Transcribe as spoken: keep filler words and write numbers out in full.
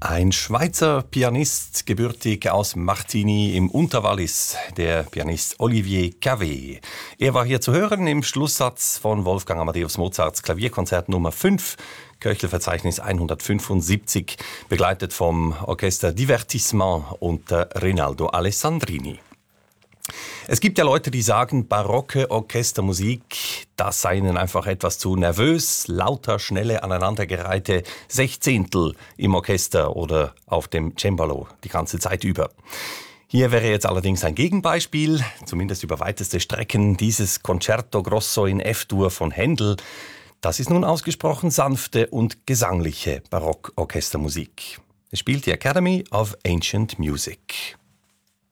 Ein Schweizer Pianist, gebürtig aus Martigny im Unterwallis, der Pianist Olivier Cavée. Er war hier zu hören im Schlusssatz von Wolfgang Amadeus Mozarts Klavierkonzert Nummer fünf, Köchelverzeichnis hundertfünfundsiebzig, begleitet vom Orchester Divertissement unter Rinaldo Alessandrini. Es gibt ja Leute, die sagen, barocke Orchestermusik, das sei ihnen einfach etwas zu nervös, lauter, schnelle, aneinandergereihte Sechzehntel im Orchester oder auf dem Cembalo die ganze Zeit über. Hier wäre jetzt allerdings ein Gegenbeispiel, zumindest über weiteste Strecken, dieses Concerto Grosso in F-Dur von Händel. Das ist nun ausgesprochen sanfte und gesangliche Barockorchestermusik. Es spielt die Academy of Ancient Music.